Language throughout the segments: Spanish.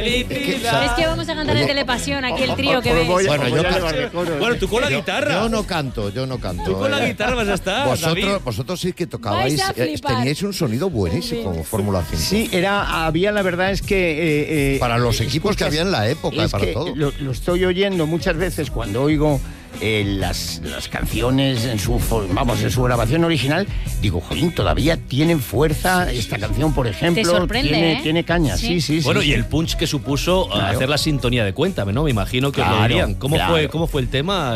felicidad. Es que vamos a cantar de Telepasión, aquí el trío que ves. Bueno, tú con la guitarra. Yo no canto. Tú con la guitarra vas a estar, David. Vosotros sí que tocabais, Vais a flipar. teníais un sonido buenísimo como Fórmula 5. Sí, había, la verdad es que... para los equipos que había en la época, para todo. Lo estoy oyendo muchas veces cuando oigo las canciones en su grabación original, digo, jolín, todavía tienen fuerza esta canción, por ejemplo. Te sorprende, tiene caña, sí. Bueno, y el punch que supuso hacer la sintonía de Cuéntame, ¿no? Me imagino que os lo dirían. ¿Cómo fue el tema?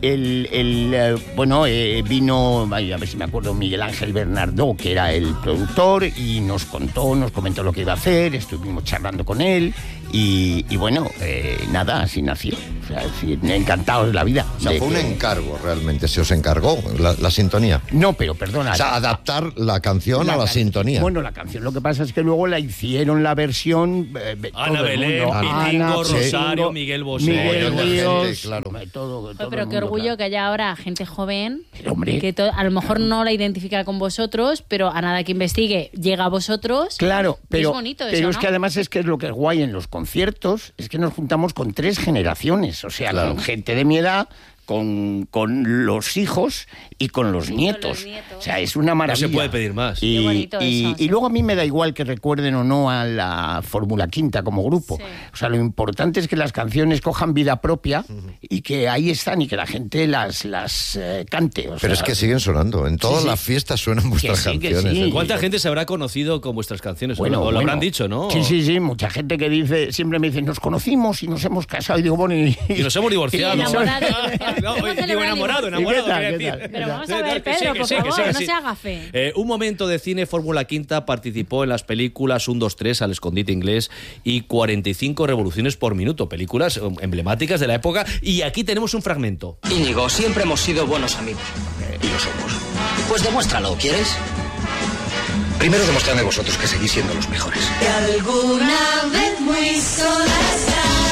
Vino, a ver si me acuerdo, Miguel Ángel Bernardó, que era el productor, y nos comentó lo que iba a hacer, estuvimos charlando con él, y bueno, nada, así nació. O sea, encantados de la vida. O sea, fue un encargo realmente, se os encargó la sintonía. No, pero perdona. O sea, adaptar la canción a la sintonía. Bueno, la canción, lo que pasa es que luego la hicieron la versión... Ana Belén, Pitingo, Rosario, Miguel Bosé. Miguel Ríos, claro. todo pero qué orgullo que haya ahora gente joven hombre, que a lo mejor no la identifica con vosotros, pero a nada que investigue llega a vosotros. Claro, pero es bonito eso, pero ¿no? es que además es lo que es guay en los conciertos, es que nos juntamos con 3 generaciones, o sea, con gente de mi edad, con los hijos y con los nietos. O sea, es una maravilla. No se puede pedir más. Qué bonito eso, y luego a mí me da igual que recuerden o no a la Fórmula Quinta como grupo. Sí. O sea, lo importante es que las canciones cojan vida propia y que ahí están y que la gente las cante. Pero es que siguen sonando. En todas las fiestas suenan vuestras canciones. sí. ¿Cuánta gente se habrá conocido con vuestras canciones? Bueno, o lo habrán dicho, ¿no? Sí. Mucha gente que dice, siempre me dice, nos conocimos y nos hemos casado. Y digo, bueno, y nos hemos divorciado. Enamorado, quería decir. Pero vamos a ver, Pedro, por favor, no se haga fe. Un momento de cine, Fórmula Quinta participó en las películas 1, 2, 3, Al escondite inglés y 45 revoluciones por minuto, películas emblemáticas de la época, y aquí tenemos un fragmento. Íñigo, siempre hemos sido buenos amigos. Y lo somos. Pues demuéstralo, ¿quieres? Primero demostrarme vosotros que seguís siendo los mejores. Que alguna vez muy solas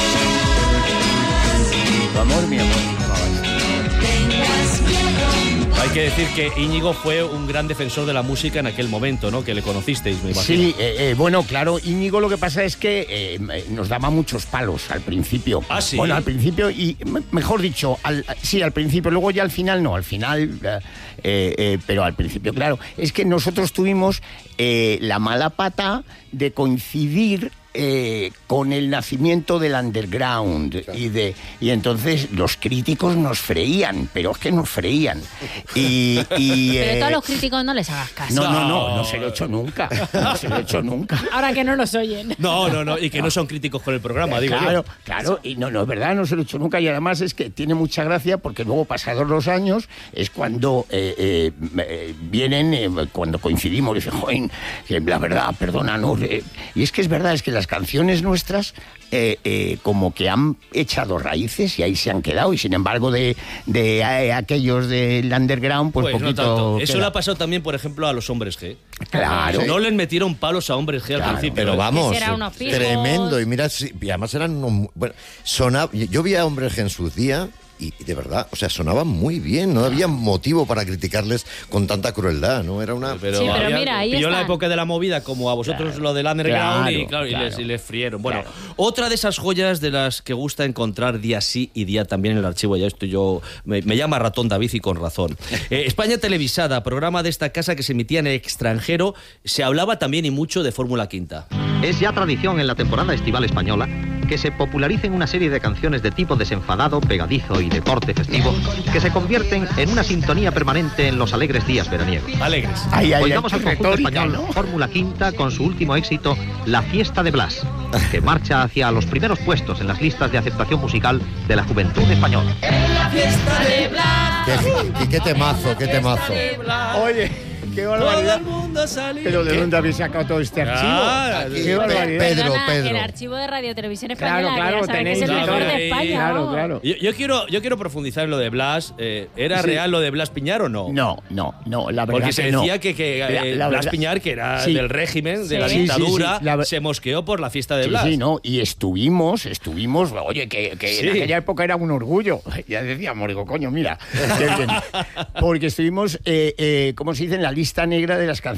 Tu amor, mi amor. tengas miedo. Hay que decir que Íñigo fue un gran defensor de la música en aquel momento, ¿no? Que le conocisteis, me imagino. Sí, bueno, claro, Íñigo lo que pasa es que nos daba muchos palos al principio. ¿Ah, sí? Bueno, al principio, y mejor dicho, al principio, luego ya al final no, pero al principio, claro. Es que nosotros tuvimos la mala pata de coincidir con el nacimiento del underground, claro. y entonces los críticos nos freían, pero es que nos freían. Pero a todos los críticos no les hagas caso. No se lo he hecho nunca. Ahora que no nos oyen. No, y que no son críticos con el programa, digo yo. Claro, y no es verdad, no se lo he hecho nunca, y además es que tiene mucha gracia porque luego, pasados los años, es cuando vienen, cuando coincidimos, y dicen, joder, que la verdad, perdónanos, y es que es verdad, es que las canciones nuestras como que han echado raíces y ahí se han quedado, y sin embargo de aquellos del underground pues poquito no tanto. Eso queda. le ha pasado también, por ejemplo, a los Hombres G. Claro. No les metieron palos a Hombres G al principio. Pero vamos, Será unos fijos. tremendo. Y mira, y además eran unos... Bueno, yo vi a Hombres G en su día y de verdad, o sea, sonaban muy bien. No había motivo para criticarles con tanta crueldad, ¿no? Era una... Pero, sí, pero mira, ahí pilló están. la época de la movida, como a vosotros lo del underground, y les frieron. Bueno, otra de esas joyas de las que gusta encontrar día sí y día también en el archivo, ya estoy yo... Me llama Ratón David y con razón. España Televisada, programa de esta casa que se emitía en el extranjero, se hablaba también y mucho de Fórmula Quinta. Es ya tradición en la temporada estival española que se popularicen una serie de canciones de tipo desenfadado, pegadizo y de corte festivo, que se convierten en una sintonía permanente en los alegres días veraniegos. Alegres. Oigamos al conjunto español, ¿no? Fórmula Quinta, con su último éxito, La Fiesta de Blas, que marcha hacia los primeros puestos en las listas de aceptación musical de la juventud española. La fiesta de Blas. Qué temazo. Oye, qué barbaridad. Pero ¿de dónde habéis sacado todo este archivo? Qué barbaridad. Pedro. El archivo de Radio Televisión Española, Claro, que ya sabe que es el tenéis mejor todo. de España. Claro. Yo quiero profundizar en lo de Blas. ¿Era real lo de Blas Piñar o no? No, la verdad. Porque se que no. decía que La Blas verdad- Piñar, que era Sí. del régimen, de la Sí. dictadura, Sí, sí. se mosqueó por la fiesta de Blas. Sí, no, y estuvimos, oye, que Sí. en aquella época era un orgullo. Ya decíamos, digo, coño, mira, qué bien. Porque estuvimos, ¿cómo se dice?, en la lista negra de las canciones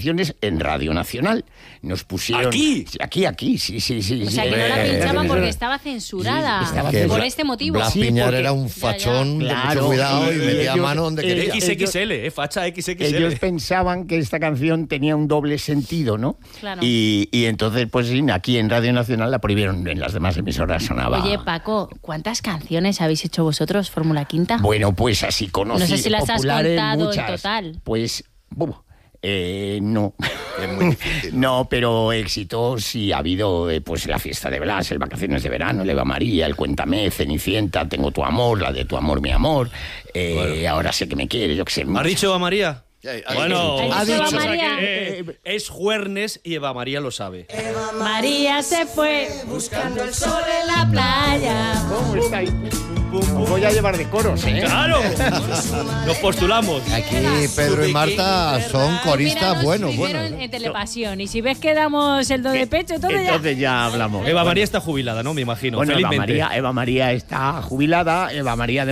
canciones en Radio Nacional. Nos pusieron... ¿Aquí? Aquí, sí. O sea, que no la pinchaban porque estaba censurada. Por este motivo. Blas Sí, Piñar porque- era un fachón de Claro, mucho cuidado y y metía ellos- mano donde quería. XXL, facha XXL. Ellos pensaban que esta canción tenía un doble sentido, ¿no? Claro. Y entonces, pues sí, aquí en Radio Nacional la prohibieron, en las demás emisoras sonaba. Oye, Paco, ¿cuántas canciones habéis hecho vosotros, Fórmula Quinta? Bueno, pues así conocidas. No sé si las has populares, contado en muchas. total. Pues, no. Es muy difícil. No, pero éxitos sí ha habido, pues la fiesta de Blas, el Vacaciones de Verano, el Eva María, el Cuéntame, Cenicienta, Tengo tu amor, la de Tu amor, mi amor, Ahora sé que me quiere, yo qué sé. ¿Has dicho Eva María? Bueno, ¿Ha dicho Eva María? Es Juernes y Eva María lo sabe. María se fue buscando el sol en la playa. ¿Cómo estáis? Os voy a llevar de coros, ¿eh? ¡Claro! Nos postulamos. Aquí Pedro y Marta son coristas buenos. En Telepasión. Y si ves que damos el do de pecho, Entonces ya hablamos. Eva María está jubilada, ¿no? Me imagino. Bueno, felizmente. Eva María está jubilada. Eva María